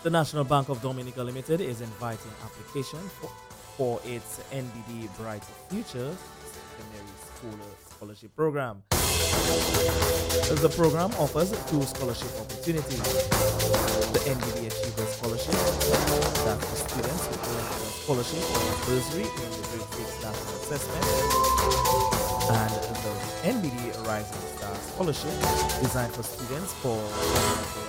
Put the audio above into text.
The National Bank of Dominica Limited is inviting application for its NBD Bright Future Secondary School Scholarship Program. The program offers two scholarship opportunities. The NBD Achiever Scholarship, that's for students who earn a scholarship or a bursary in the Grade 6 National Assessment, and the NBD Rising Star Scholarship, designed for students for